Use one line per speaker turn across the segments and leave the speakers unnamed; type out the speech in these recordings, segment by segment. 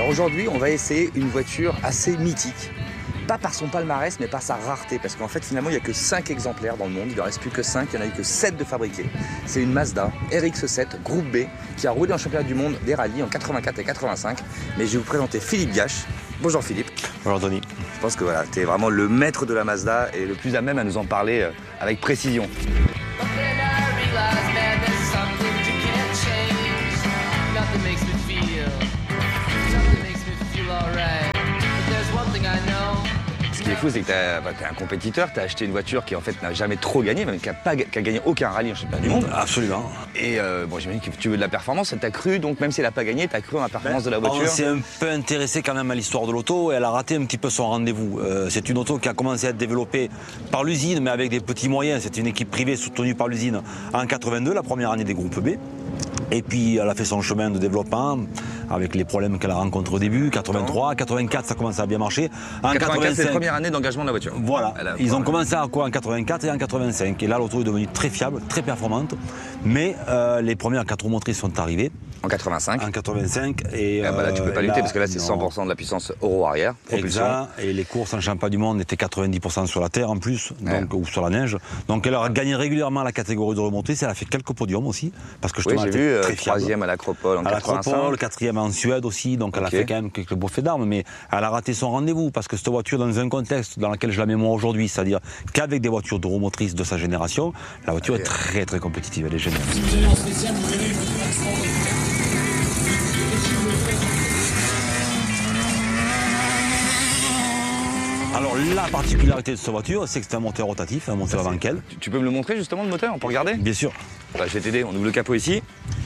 Alors aujourd'hui, on va essayer une voiture assez mythique. Pas par son palmarès, mais par sa rareté. Parce qu'en fait, finalement, il n'y a que 5 exemplaires dans le monde. Il n'en reste plus que 5. Il n'y en a eu que 7 de fabriqués. C'est une Mazda RX-7 Groupe B qui a roulé en championnat du monde des rallyes en 84 et 85. Mais je vais vous présenter Philippe Gache. Bonjour Philippe.
Bonjour Tony.
Je pense que voilà, tu es vraiment le maître de la Mazda et le plus à même à nous en parler avec précision. Ce qui est fou, c'est que tu es un compétiteur, tu as acheté une voiture qui en fait n'a jamais trop gagné, même qui a gagné aucun rallye en championnat du monde.
Absolument.
Et bon, j'imagine que tu veux de la performance, tu as cru, donc même si elle n'a pas gagné, tu as cru en la performance de la voiture.
On s'est un peu intéressé quand même à l'histoire de l'auto et elle a raté un petit peu son rendez-vous. C'est une auto qui a commencé à être développée par l'usine, mais avec des petits moyens. C'est une équipe privée soutenue par l'usine en 82, la première année des groupes B. Et puis elle a fait son chemin de développement avec les problèmes qu'elle a rencontrés au début, 83, 84 ça commence à bien marcher. En
84 c'est la première année d'engagement de la voiture.
Voilà, ils ont commencé à quoi en 84 et en 85. Et là l'auto est devenue très fiable, très performante. Mais les premières 4 roues motrices sont arrivées.
En 85.
En 85. Et
là, tu peux pas lutter parce que là, c'est 100% de la puissance euro-arrière, propulsion.
Exact. Et les courses en championnat du monde étaient 90% sur la terre en plus, donc, ou sur la neige. Donc elle a gagné régulièrement la catégorie de remotrice. Elle a fait quelques podiums aussi. Parce que
oui, j'ai vu
très
3e à l'Acropole en 85. À l'Acropole,
4e en Suède aussi. Donc elle a fait quand même quelques beaux faits d'armes. Mais elle a raté son rendez-vous parce que cette voiture, dans un contexte dans lequel je la mets moi aujourd'hui, c'est-à-dire qu'avec des voitures de remotrices de sa génération, la voiture est très très compétitive. Elle est géniale. Alors la particularité de cette voiture, c'est que c'est un moteur rotatif, un moteur avant qu'elle.
Tu peux me le montrer justement le moteur, on peut regarder?
Bien sûr.
Bah, je vais t'aider, on ouvre le capot ici.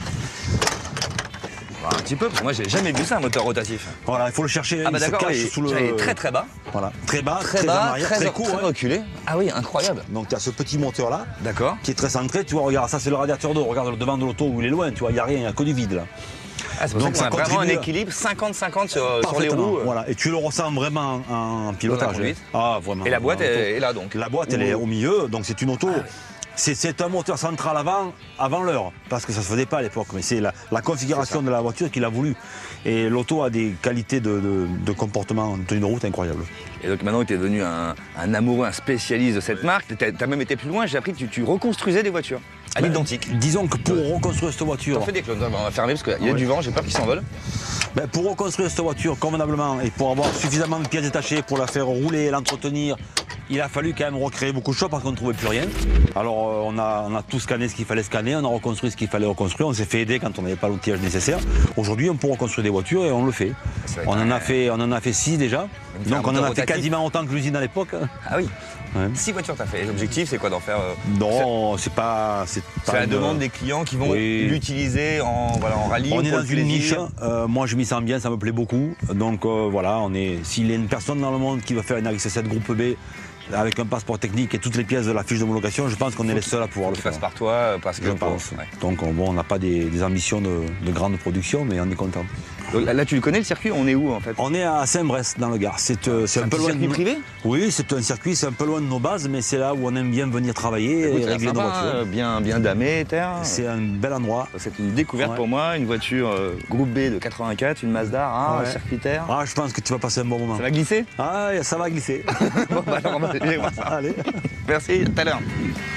Voilà, un petit peu, parce que moi j'ai jamais vu ça un moteur rotatif.
Voilà, il faut le chercher,
ah bah
il se cache sous le...
Il est très très bas.
Voilà, très bas, très en arrière, très court.
Très reculé. Ah oui, incroyable.
Donc tu as ce petit moteur là,
d'accord,
qui est très centré, tu vois, regarde, ça c'est le radiateur d'eau, regarde le devant de l'auto où il est loin, tu vois, il n'y a rien, il n'y a que du vide là.
Ah, c'est pour donc ça qu'on a vraiment un équilibre 50-50 sur les roues.
Voilà, et tu le ressens vraiment en pilotage.
Ah, vraiment. Et la boîte est là donc.
La boîte elle est au milieu, donc c'est une auto. Ah, oui. C'est un moteur central avant l'heure, parce que ça ne se faisait pas à l'époque, mais c'est la configuration de la voiture qu'il a voulu. Et l'auto a des qualités de comportement de tenue de route incroyables.
Et donc maintenant tu es devenu un amoureux, un spécialiste de cette marque, tu as même été plus loin, j'ai appris que tu reconstruisais des voitures à l'identique.
Disons que pour reconstruire cette voiture...
On fait des clones, on va fermer parce qu'il y a du vent, j'ai peur qu'il s'envole.
Pour reconstruire cette voiture convenablement et pour avoir suffisamment de pièces détachées pour la faire rouler, l'entretenir, il a fallu quand même recréer beaucoup de choses parce qu'on ne trouvait plus rien. Alors on a tout scanné ce qu'il fallait scanner, on a reconstruit ce qu'il fallait reconstruire, on s'est fait aider quand on n'avait pas l'outillage nécessaire. Aujourd'hui on peut reconstruire des voitures et on le fait. On en a fait 6 déjà, donc on en a fait quasiment autant que l'usine à l'époque.
Ah oui, 6 voitures t'as fait. Et l'objectif c'est quoi d'en faire
Non, c'est pas
la demande des clients qui vont l'utiliser en rallye.
On est dans une niche, moi je m'y sens bien, ça me plaît beaucoup. Donc voilà, s'il y a une personne dans le monde qui va faire une RX-7 Groupe B, avec un passeport technique et toutes les pièces de la fiche d'homologation, je pense qu'on est les seuls à pouvoir le faire.
Passe par toi parce que
je pense. Ouais. Donc on n'a pas des ambitions de grande production, mais on est content.
Là, tu le connais le circuit? On est où en fait?
On est à Saint-Brest dans le Gard. C'est un peu loin.
Circuit privé?
Oui, c'est un circuit, c'est un peu loin de nos bases, mais c'est là où on aime bien venir travailler et régler nos voitures.
Bien damé, terre.
C'est un bel endroit.
C'est une découverte pour moi, une voiture Groupe B de 84, une Mazda, circuit terre.
Ah, je pense que tu vas passer un bon moment.
Ça va glisser?
Ah, ça va glisser.
Bon, bah alors, on va voir ça.
Allez.
Merci, à tout à l'heure.